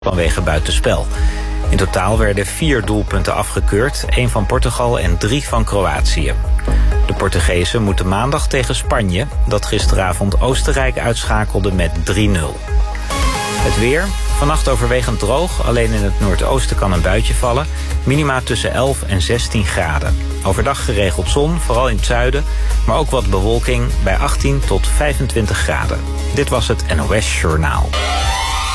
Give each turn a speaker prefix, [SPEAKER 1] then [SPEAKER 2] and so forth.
[SPEAKER 1] vanwege buitenspel. In totaal werden 4 doelpunten afgekeurd, 1 van Portugal en 3 van Kroatië. De Portugezen moeten maandag tegen Spanje, dat gisteravond Oostenrijk uitschakelde met 3-0. Het weer. Vannacht overwegend droog, alleen in het noordoosten kan een buitje vallen. Minima tussen 11 en 16 graden. Overdag geregeld zon, vooral in het zuiden, maar ook wat bewolking bij 18 tot 25 graden. Dit was het NOS Journaal.